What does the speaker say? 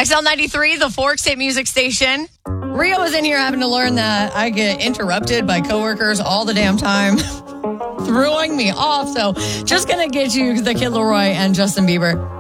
XL93, the Fork State Music Station. Rio is in here having to learn that I get interrupted by coworkers all the damn time, throwing me off. So just going to get you the Kid Laroi and Justin Bieber.